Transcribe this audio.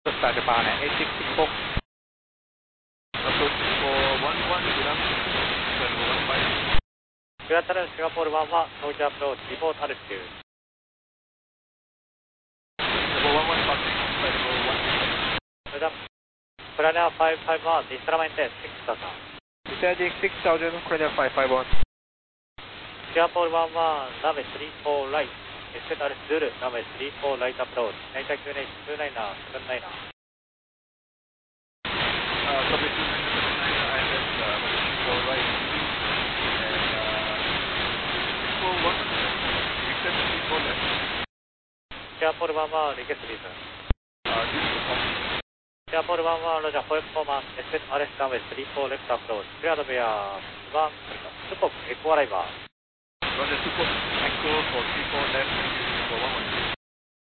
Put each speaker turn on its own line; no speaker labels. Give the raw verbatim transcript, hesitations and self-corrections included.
Start Japan at eight six six four.
Approach for one one, dynamic, Bravo one five.
Good afternoon, Singapore one one, Tokyo approach, report altitude.
Bravo one one, passing, Bravo one five.
Good up. Corona five five one, instrument six thousand.
Descending six thousand, Corona five five one.
Singapore one one, runway three four right. Expect Zulu, runway three four right approach. nine two nine two nine seven nine.
Uh, Subway two nine seven nine, I have uh, three four right, and uh, three four one, request three four left.
Singapore one one, request reason.
Uh, this is the form.
Singapore one one, Roger, for performance, expect R S runway three four left approach. Cleared via one, Support, Echo arrival.
Roger, support, echo for three four left, for one one.